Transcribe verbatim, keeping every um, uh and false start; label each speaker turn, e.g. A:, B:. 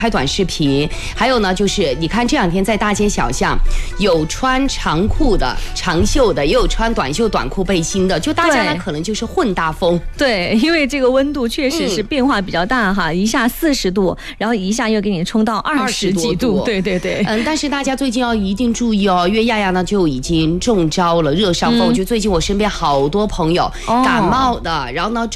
A: 拍短视频，还有呢，就是你看这两天在大街小巷，有穿长裤的、长袖的，也有穿短袖短裤背心的，就大家呢可能就是混搭风。
B: 对，因为这个温度确实是变化比较大哈，嗯、一下四十度，然后一下又给你冲到二十几度。对对对，
A: 嗯，但是大家最近要一定注意哦，因为亚亚呢就已经中招了热伤风，嗯、就最近我身边好多朋友感冒的，哦、然后呢。